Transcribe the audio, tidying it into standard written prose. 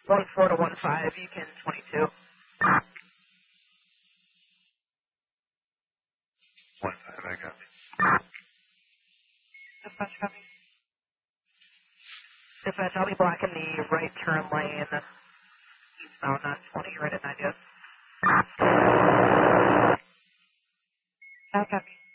14 to 15, you can 22. 15, I got it. Dispatch, copy. Dispatch, I'll be blocking the right turn lane eastbound on 20, right at 90. Copy.